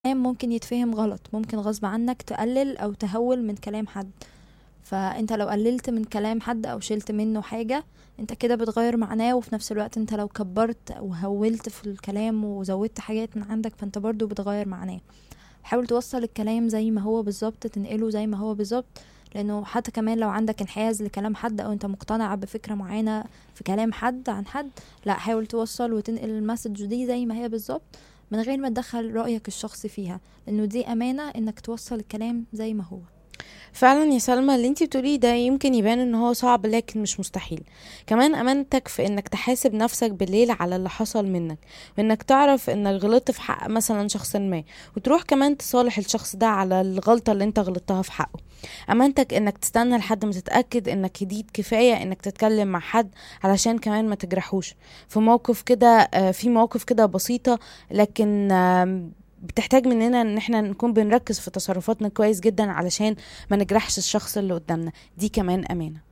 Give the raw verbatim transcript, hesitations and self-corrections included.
ممكن يتفهم غلط، ممكن غصب عنك تقلل او تهول من كلام حد. فانت لو قللت من كلام حد او شلت منه حاجة، انت كده بتغير معناه، وفي نفس الوقت انت لو كبرت وهولت في الكلام وزودت حاجات من عندك فانت برضو بتغير معناه. حاول توصل الكلام زي ما هو بالظبط، تنقله زي ما هو بالظبط. لانه حتى كمان لو عندك انحياز لكلام حد او انت مقتنع بفكرة معينة في كلام حد عن حد، لا حاول توصل وتنقل المسج دي زي ما هي بالظبط، من غير ما تدخل رأيك الشخصي فيها، لانه دي امانة انك توصل الكلام زي ما هو. فعلا يا سلمى، اللي انتي بتقوليه ده يمكن يبان ان هو صعب لكن مش مستحيل. كمان امانتك في انك تحاسب نفسك بالليل على اللي حصل منك، وانك تعرف انك غلطت في حق مثلا شخص ما، وتروح كمان تصالح الشخص ده على الغلطة اللي انت غلطتها في حقه. امانتك انك تستنى لحد ما تتأكد انك هديت كفاية انك تتكلم مع حد، علشان كمان ما تجرحوش في موقف كده، آه، في مواقف كده بسيطة، لكن آم، بتحتاج مننا ان احنا نكون بنركز في تصرفاتنا كويس جدا علشان ما نجرحش الشخص اللي قدامنا. دي كمان امانة.